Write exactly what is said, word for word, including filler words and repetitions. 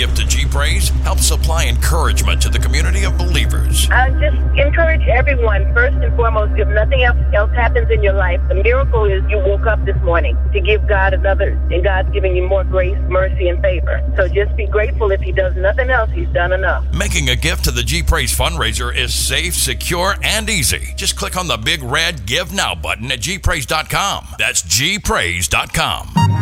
gift to G Praise helps supply encouragement to the community of believers. I just encourage everyone, first and foremost, if nothing else, else happens in your life, the miracle is you woke up this morning to give God another, and God's giving you more grace, mercy, and favor. So just be grateful. If he does nothing else, he's done enough. Making a gift to the G Praise fundraiser is safe, secure, and easy. Just click on the big red Give Now button at G Praise dot com. That's G Praise dot com.